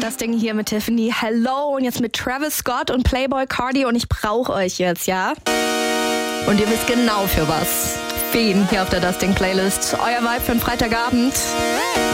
Dusting hier mit Tiffany. Hello, und jetzt mit Travis Scott und Playboi Carti und ich brauche euch jetzt, ja? Und ihr wisst genau für was. Wen hier auf der Dusting Playlist. Euer Vibe für einen Freitagabend.